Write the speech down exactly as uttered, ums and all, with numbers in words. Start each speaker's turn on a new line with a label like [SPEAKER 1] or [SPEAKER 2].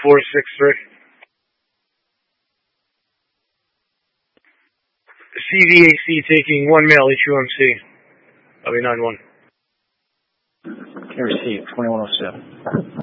[SPEAKER 1] four six three. C V A C taking one male, H U M C. I'll be nine one.
[SPEAKER 2] Received, twenty-one oh seven.